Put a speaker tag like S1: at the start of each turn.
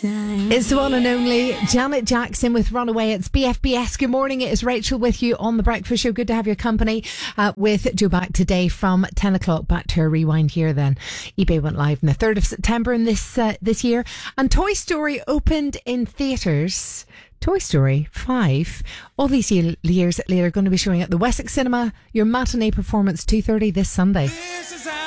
S1: time.
S2: It's the one and only Janet Jackson with Runaway. It's BFBS. Good morning. It is Rachel with you on The Breakfast Show. Good to have your company with Joe back today from 10 o'clock. Back to a rewind here then. eBay went live on the 3rd of September in this year. And Toy Story opened in theatres. Toy Story 5, all these years later, going to be showing at the Wessex Cinema. Your matinee performance 2:30 this Sunday.